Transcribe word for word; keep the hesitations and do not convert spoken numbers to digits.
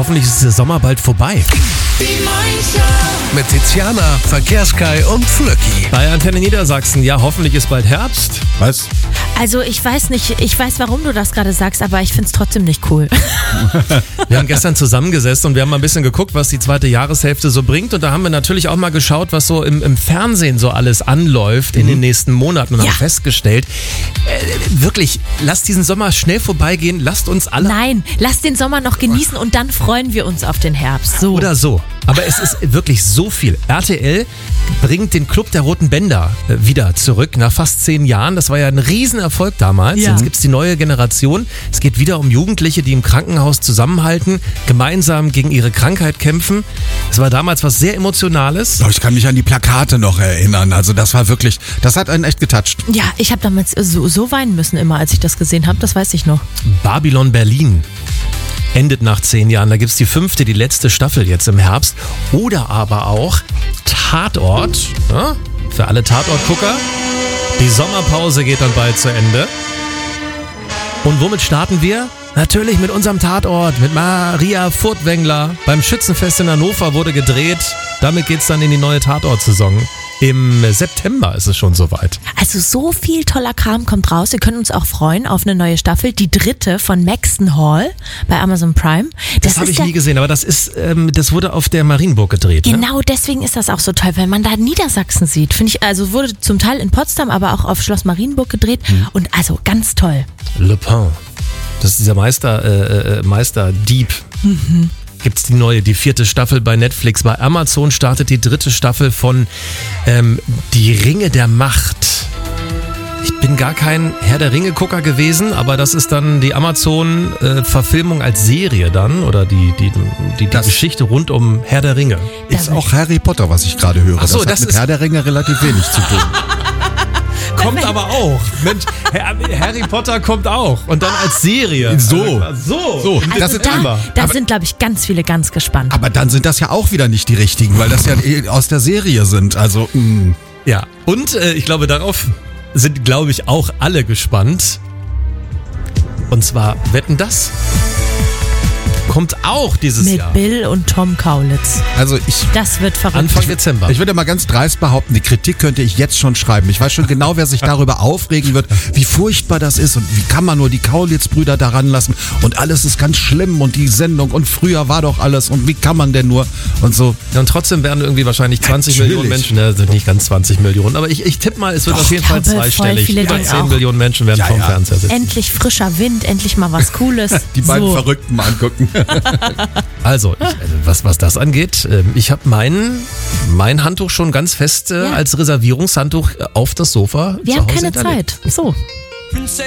hoffentlich ist der Sommer bald vorbei. Mit Tiziana, Verkehrskai und Flöcki. Bei Antenne Niedersachsen, ja, hoffentlich ist bald Herbst. Was? Also ich weiß nicht, ich weiß, warum du das gerade sagst, aber ich finde es trotzdem nicht cool. Wir haben gestern zusammengesessen und wir haben mal ein bisschen geguckt, was die zweite Jahreshälfte so bringt. Und da haben wir natürlich auch mal geschaut, was so im, im Fernsehen so alles anläuft in den nächsten Monaten und Ja. haben festgestellt, äh, wirklich, lasst diesen Sommer schnell vorbeigehen, lasst uns alle... Nein, lass den Sommer noch genießen und dann freuen wir uns auf den Herbst. So. Oder so. Aber es ist wirklich so viel. R T L bringt den Club der Roten Bänder äh, wieder zurück nach fast zehn Jahren. Das war ja ein Riesenerfolg damals. Ja. Jetzt gibt es die neue Generation. Es geht wieder um Jugendliche, die im Krankenhaus zusammenhalten, gemeinsam gegen ihre Krankheit kämpfen. Es war damals was sehr Emotionales. Ich kann mich an die Plakate noch erinnern. Also das war wirklich, das hat einen echt getatscht. Ja, ich habe damals so, so weinen müssen immer, als ich das gesehen habe. Das weiß ich noch. Babylon Berlin endet nach zehn Jahren. Da gibt es die fünfte, die letzte Staffel jetzt im Herbst. Oder aber auch Tatort, ja, für alle Tatortgucker. Die Sommerpause geht dann bald zu Ende. Und womit starten wir? Natürlich mit unserem Tatort, mit Maria Furtwängler. Beim Schützenfest in Hannover wurde gedreht. Damit geht's dann in die neue Tatort-Saison. Im September ist es schon soweit. Also so viel toller Kram kommt raus. Wir können uns auch freuen auf eine neue Staffel. Die dritte von Maxton Hall bei Amazon Prime. Das, das habe ist ich der, nie gesehen, aber das ist, ähm, das wurde auf der Marienburg gedreht. Ne? Genau deswegen ist das auch so toll, weil man da Niedersachsen sieht. Finde ich, also wurde zum Teil in Potsdam, aber auch auf Schloss Marienburg gedreht. Und also ganz toll. Le Pen. Das ist dieser Meister, äh, äh, Meisterdieb. Mhm. Gibt's die neue, die vierte Staffel bei Netflix. Bei Amazon startet die dritte Staffel von ähm, Die Ringe der Macht. Ich bin gar kein Herr der Ringe-Gucker gewesen, aber das ist dann die Amazon-Verfilmung als Serie dann oder die, die, die, die Geschichte rund um Herr der Ringe. Ist auch Harry Potter, was ich gerade höre. Ach so, das hat das mit ist- Herr der Ringe relativ wenig zu tun. Kommt aber auch. Mensch, Harry Potter kommt auch. Und dann als Serie. So. So. So, das Also ist da, immer. da Aber- sind, glaube ich, ganz viele ganz gespannt. Aber dann sind das ja auch wieder nicht die richtigen, weil das ja eh aus der Serie sind. Also, mh. Ja. Und äh, ich glaube, darauf sind, glaube ich, auch alle gespannt. Und zwar, wetten das? Kommt auch dieses Mit Jahr. Bill und Tom Kaulitz. also ich... Das wird verrückt. Anfang Dezember. Ich würde mal ganz dreist behaupten, die Kritik könnte ich jetzt schon schreiben. Ich weiß schon genau, wer sich darüber aufregen wird, wie furchtbar das ist und wie kann man nur die Kaulitz-Brüder daran lassen und alles ist ganz schlimm und die Sendung und früher war doch alles und wie kann man denn nur und so. Ja, und trotzdem werden irgendwie wahrscheinlich zwanzig Natürlich. Millionen Menschen, ne, sind nicht ganz zwanzig Millionen, aber ich, ich tippe mal, es wird Doch, auf jeden Fall glaube, voll zweistellig. viele Über denken zehn auch. Millionen Menschen werden Ja, vorm ja. Fernseher sitzen. Endlich frischer Wind, endlich mal was Cooles. Die beiden so. Verrückten mal angucken. Also, ich, also was, was das angeht, ähm, ich habe mein, mein Handtuch schon ganz fest äh, Ja. als Reservierungshandtuch äh, auf das Sofa Wir zu haben Hause keine hinterlegt. Zeit. So.